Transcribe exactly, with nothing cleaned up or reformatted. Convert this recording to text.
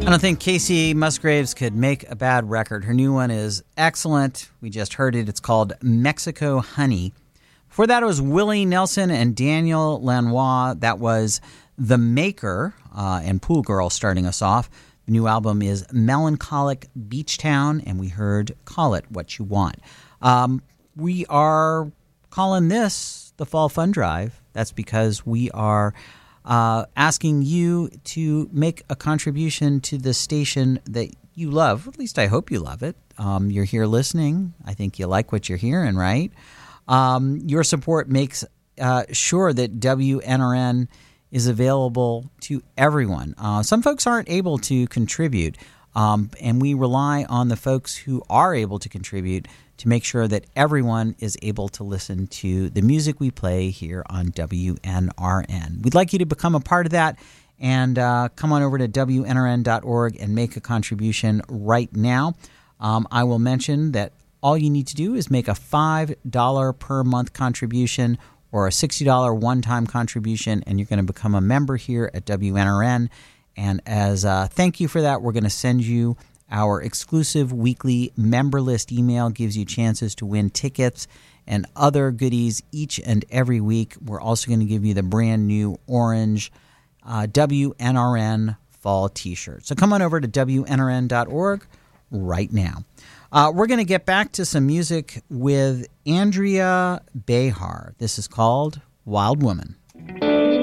I don't think Casey Musgraves could make a bad record. Her new one is excellent. We just heard it. It's called Mexico Honey. Before that, it was Willie Nelson and Daniel Lanois. That was The Maker uh, and Pool Girl starting us off. The new album is Melancholic Beach Town, and we heard Call It What You Want. Um, we are calling this the Fall Fund Drive. That's because we are Uh, asking you to make a contribution to the station that you love. At least I hope you love it. Um, you're here listening. I think you like what you're hearing, right? Um, your support makes uh, sure that W N R N is available to everyone. Uh, some folks aren't able to contribute, um, and we rely on the folks who are able to contribute to make sure that everyone is able to listen to the music we play here on W N R N. We'd like you to become a part of that, and uh, come on over to W N R N dot org and make a contribution right now. Um, I will mention that all you need to do is make a five dollars per month contribution or a sixty dollars one-time contribution, and you're going to become a member here at W N R N. And as a thank you for that, we're going to send you our exclusive weekly member list email. Gives you chances to win tickets and other goodies each and every week. We're also going to give you the brand new orange uh, W N R N fall t-shirt. So come on over to W N R N dot org right now. Uh, we're going to get back to some music with Andrea Behar. This is called Wild Woman.